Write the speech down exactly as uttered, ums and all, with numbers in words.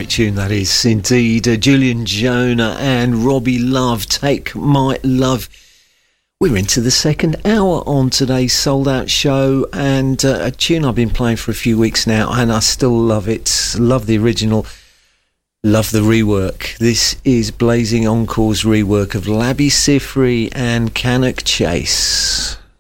great tune that is indeed. Uh, Julian Jonah and Robbie Love, Take My Love. We're into the second hour on today's Sold Out show, and uh, a tune I've been playing for a few weeks now, and I still love it. Love the original, love the rework. This is Blazing Encore's rework of Labi Siffre and Cannock Chase.